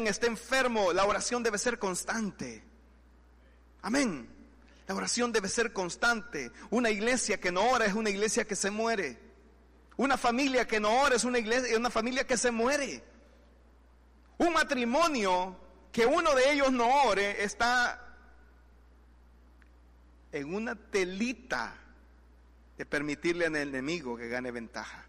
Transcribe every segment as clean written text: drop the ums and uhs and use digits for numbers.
alguien está enfermo, la oración debe ser constante. Amén. La oración debe ser constante. Una iglesia que no ora es una iglesia que se muere. Una familia que no ora es una familia que se muere. Un matrimonio que uno de ellos no ore está en una telita de permitirle al enemigo que gane ventaja.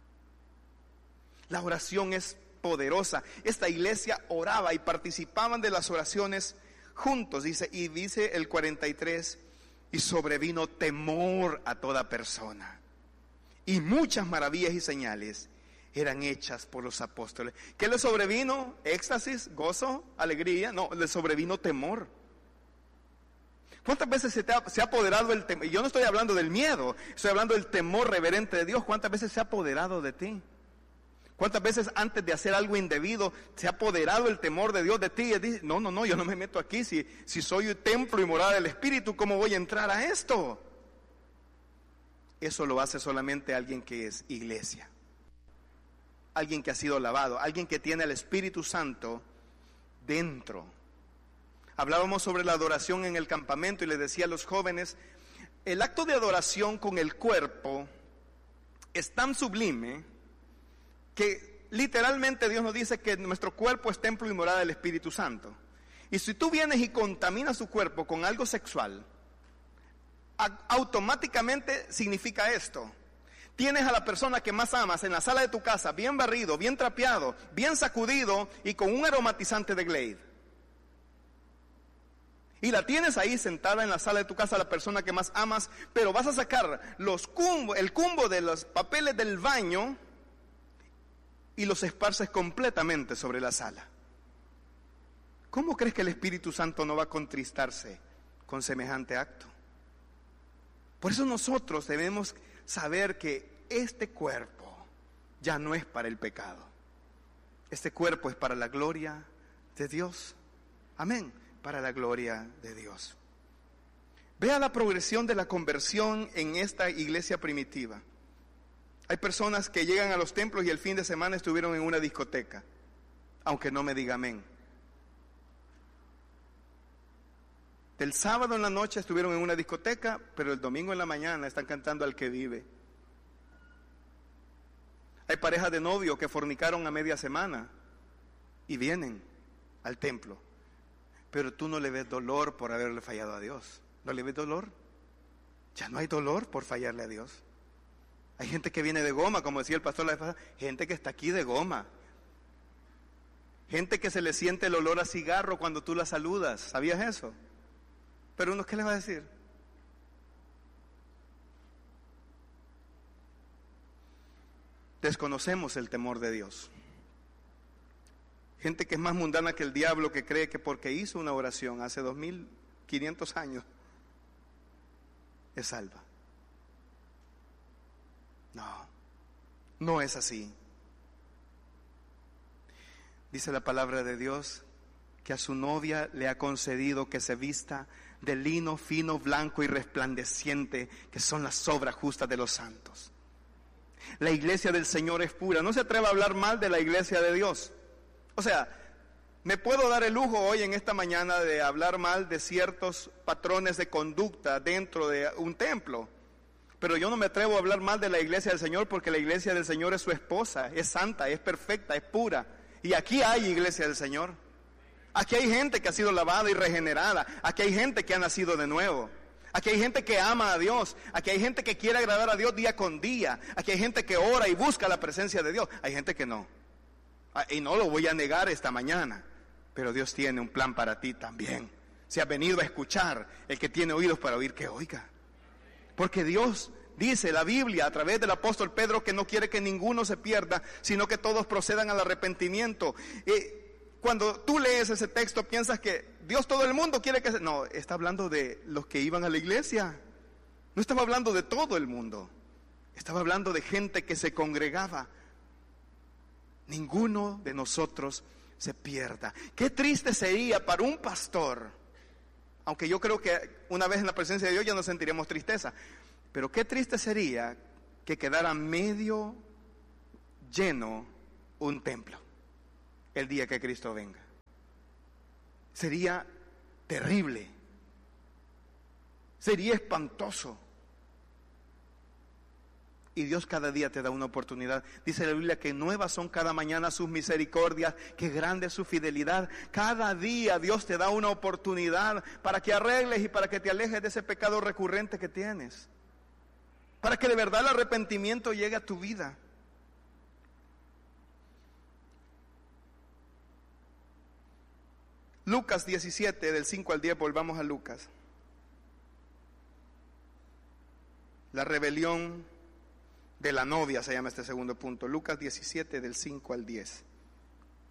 La oración es poderosa. Esta iglesia oraba y participaban de las oraciones juntos, dice el 43, y sobrevino temor a toda persona, y muchas maravillas y señales eran hechas por los apóstoles. ¿Qué les sobrevino? ¿Éxtasis? ¿Gozo? ¿Alegría? No, les sobrevino temor. ¿Cuántas veces se ha apoderado el temor? Yo no estoy hablando del miedo, estoy hablando del temor reverente de Dios. ¿Cuántas veces se ha apoderado de ti? ¿Cuántas veces antes de hacer algo indebido se ha apoderado el temor de Dios de ti? Y dices, no, yo no me meto aquí. Si soy templo y morada del Espíritu, ¿cómo voy a entrar a esto? Eso lo hace solamente alguien que es iglesia. Alguien que ha sido lavado, alguien que tiene el Espíritu Santo dentro. Hablábamos sobre la adoración en el campamento y les decía a los jóvenes, el acto de adoración con el cuerpo es tan sublime que literalmente Dios nos dice que nuestro cuerpo es templo y morada del Espíritu Santo. Y si tú vienes y contaminas tu cuerpo con algo sexual, automáticamente significa esto: tienes a la persona que más amas en la sala de tu casa, bien barrido, bien trapeado, bien sacudido y con un aromatizante de Glade. Y la tienes ahí sentada en la sala de tu casa, la persona que más amas, pero vas a sacar el cumbo de los papeles del baño y los esparces completamente sobre la sala. ¿Cómo crees que el Espíritu Santo no va a contristarse con semejante acto? Por eso nosotros debemos saber que este cuerpo ya no es para el pecado. Este cuerpo es para la gloria de Dios. Amén. Para la gloria de Dios. Vea la progresión de la conversión en esta iglesia primitiva. Hay personas que llegan a los templos y el fin de semana estuvieron en una discoteca, aunque no me diga amén. Del sábado en la noche estuvieron en una discoteca, pero el domingo en la mañana están cantando al que vive. Hay parejas de novios que fornicaron a media semana y vienen al templo, pero tú no le ves dolor por haberle fallado a Dios. ¿No le ves dolor? Ya no hay dolor por fallarle a Dios. Hay gente que viene de goma, como decía el pastor la vez pasada, gente que está aquí de goma. Gente que se le siente el olor a cigarro cuando tú la saludas. ¿Sabías eso? Pero uno, ¿qué le va a decir? Desconocemos el temor de Dios. Gente que es más mundana que el diablo, que cree que porque hizo una oración hace 2500 años es salva. No es así. Dice la palabra de Dios que a su novia le ha concedido que se vista de lino fino, blanco y resplandeciente, que son las obras justas de los santos. La iglesia del Señor es pura. No se atreva a hablar mal de la iglesia de Dios. O sea, me puedo dar el lujo hoy en esta mañana de hablar mal de ciertos patrones de conducta dentro de un templo, pero yo no me atrevo a hablar mal de la iglesia del Señor, porque la iglesia del Señor es su esposa, es santa, es perfecta, es pura. Y aquí hay iglesia del Señor. Aquí hay gente que ha sido lavada y regenerada. Aquí hay gente que ha nacido de nuevo. Aquí hay gente que ama a Dios. Aquí hay gente que quiere agradar a Dios día con día. Aquí hay gente que ora y busca la presencia de Dios. Hay gente que no. Y no lo voy a negar esta mañana, pero Dios tiene un plan para ti también. Si has venido a escuchar, el que tiene oídos para oír, que oiga. Porque Dios dice, la Biblia, a través del apóstol Pedro, que no quiere que ninguno se pierda, sino que todos procedan al arrepentimiento. Cuando tú lees ese texto, piensas que Dios, todo el mundo quiere que se... No, está hablando de los que iban a la iglesia. No estaba hablando de todo el mundo. Estaba hablando de gente que se congregaba. Ninguno de nosotros se pierda. Qué triste sería para un pastor, aunque yo creo que una vez en la presencia de Dios ya no sentiremos tristeza, pero qué triste sería que quedara medio lleno un templo el día que Cristo venga. sería terrible, sería espantoso. Y Dios cada día te da una oportunidad. Dice la Biblia que nuevas son cada mañana sus misericordias, que grande es su fidelidad. Cada día Dios te da una oportunidad para que arregles y para que te alejes de ese pecado recurrente que tienes. Para que de verdad el arrepentimiento llegue a tu vida. Lucas 17, del 5 al 10, volvamos a Lucas. La rebelión de la novia se llama este segundo punto. Lucas 17, del 5 al 10.